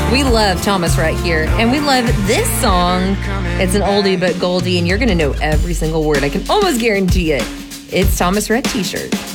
We love Thomas Rhett here, and we love this song. It's an oldie but goldie, and you're going to know every single word. I can almost guarantee it. It's Thomas Rhett T-shirt.